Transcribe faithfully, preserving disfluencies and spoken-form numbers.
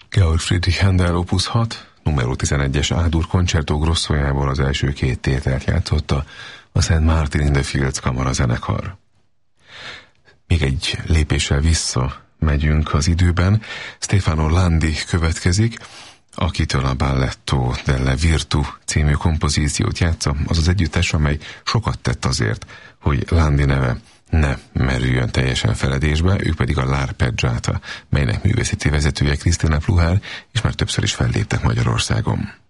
Georg Friedrich Händel opus hat, numero tizenegyes A-dur Concerto Grossojából az első két tételt játszotta a Saint Martin in the Fields kamarazenekar. Még egy lépéssel vissza megyünk az időben. Stefano Landi következik, akitől a Balletto delle Virtù című kompozíciót játsza, az az együttes, amely sokat tett azért, hogy Landi neve ne merüljön teljesen feledésbe, ő pedig a L'Arpeggiata, melynek művészeti vezetője Krisztina Pluhár, és már többször is felléptek Magyarországon.